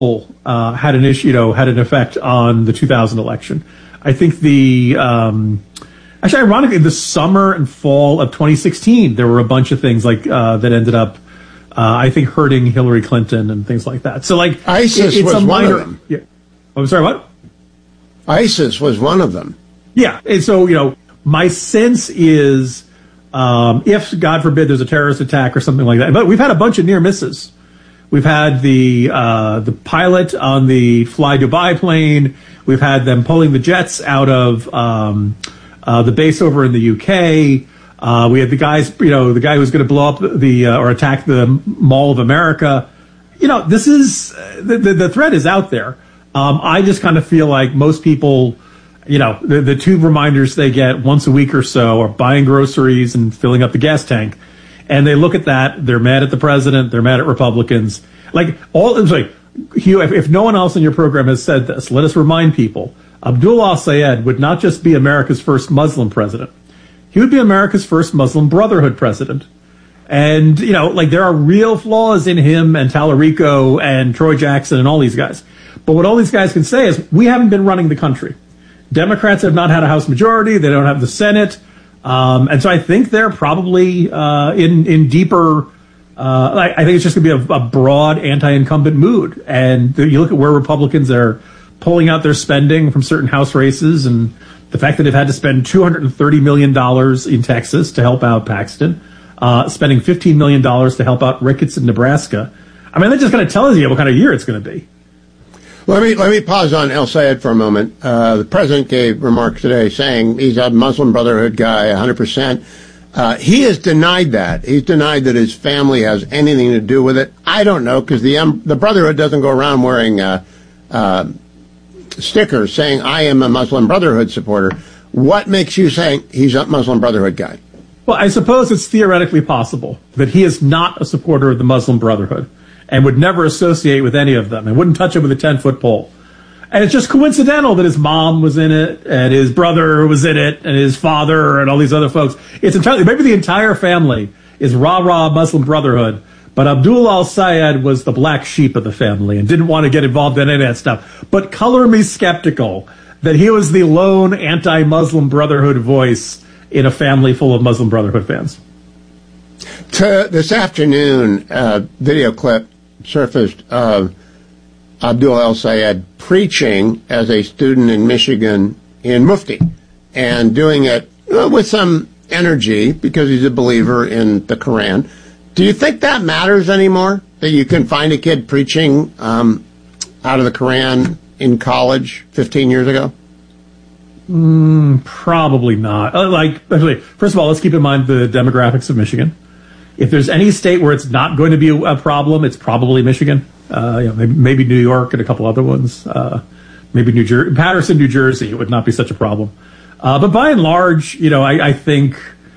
had an issue, had an effect on the 2000 election. I think actually, ironically, the summer and fall of 2016, there were a bunch of things like that ended up, I think, hurting Hillary Clinton and things like that. So, like, ISIS it's was a minor, one of them. Yeah. I'm sorry, what? ISIS was one of them. Yeah, and so, my sense is, if, God forbid, there's a terrorist attack or something like that, but we've had a bunch of near misses. We've had the pilot on the Fly Dubai plane. We've had them pulling the jets out of the base over in the UK. We had the guy who was going to blow up or attack the Mall of America. This is the threat is out there. I just kind of feel like most people, the two reminders they get once a week or so are buying groceries and filling up the gas tank. And they look at that, they're mad at the president, they're mad at Republicans. Hugh, if no one else in your program has said this, let us remind people, Abdullah al-Sayed would not just be America's first Muslim president. He would be America's first Muslim Brotherhood president. And, there are real flaws in him and Tallarico and Troy Jackson and all these guys. But what all these guys can say is, we haven't been running the country. Democrats have not had a House majority. They don't have the Senate. And so I think they're probably in deeper. I think it's just going to be a broad anti-incumbent mood. And you look at where Republicans are pulling out their spending from certain House races, and the fact that they've had to spend $230 million in Texas to help out Paxton, spending $15 million to help out Ricketts in Nebraska. I mean, that just kind of tells you what kind of year it's going to be. Let me pause on el-Sayed for a moment. The president gave remarks today saying he's a Muslim Brotherhood guy, 100%. He has denied that. He's denied that his family has anything to do with it. I don't know, because the Brotherhood doesn't go around wearing stickers saying, I am a Muslim Brotherhood supporter. What makes you saying he's a Muslim Brotherhood guy? Well, I suppose it's theoretically possible that he is not a supporter of the Muslim Brotherhood and would never associate with any of them and wouldn't touch it with a 10-foot pole. And it's just coincidental that his mom was in it and his brother was in it and his father and all these other folks. It's entirely, maybe the entire family is rah-rah Muslim Brotherhood, but Abdullah al-Sayed was the black sheep of the family and didn't want to get involved in any of that stuff. But color me skeptical that he was the lone anti-Muslim Brotherhood voice in a family full of Muslim Brotherhood fans. This afternoon, video clip surfaced of Abdullah al-Sayed preaching as a student in Michigan in Mufti, and doing it with some energy because he's a believer in the Quran. Do you think that matters anymore, that you can find a kid preaching out of the Quran in college 15 years ago? Probably not. First of all, let's keep in mind the demographics of Michigan. If there's any state where it's not going to be a problem, it's probably Michigan. Maybe New York and a couple other ones. Maybe Patterson, New Jersey, it would not be such a problem. But by and large, I think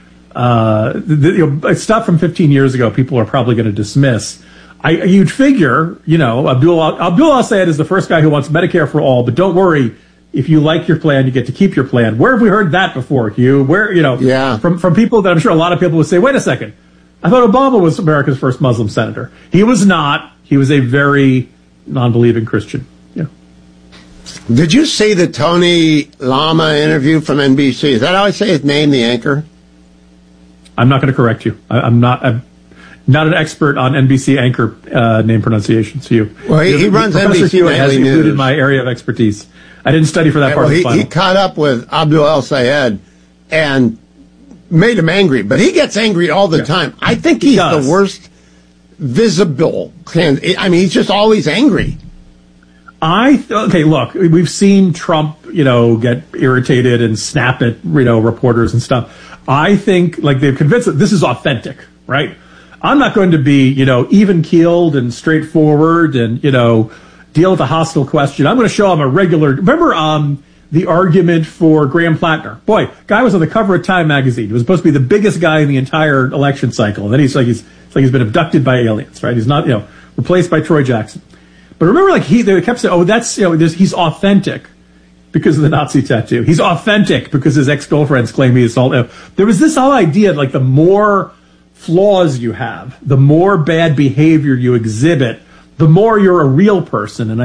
stuff from 15 years ago, people are probably going to dismiss. You'd figure, Abdullah Sayed is the first guy who wants Medicare for all, but don't worry. If you like your plan, you get to keep your plan. Where have we heard that before, Hugh? From people that I'm sure a lot of people would say, wait a second. I thought Obama was America's first Muslim senator. He was not. He was a very non-believing Christian. Yeah. Did you see the Tony Lama interview from NBC? Is that how I say his name, the anchor? I'm not going to correct you. I'm not an expert on NBC anchor name pronunciations. Hugh. Well, he runs Professor NBC Hugh has Daily included News. my area of expertise. I didn't study for that part of the final. He caught up with Abdul al-Sayed and made him angry, but he gets angry all the time. I think he's the worst visible. He's just always angry. Look, we've seen Trump, get irritated and snap at, reporters and stuff. I think, they've convinced that this is authentic, right? I'm not going to be, even-keeled and straightforward and, deal with a hostile question. I'm going to show him a regular. Remember the argument for Graham Plattner? Boy, guy was on the cover of Time magazine. He was supposed to be the biggest guy in the entire election cycle. And then he's been abducted by aliens, right? He's not, replaced by Troy Jackson. But remember, they kept saying, that's, he's authentic because of the Nazi tattoo. He's authentic because his ex-girlfriends claim he assaulted. There was this whole idea, the more flaws you have, the more bad behavior you exhibit, the more you're a real person. And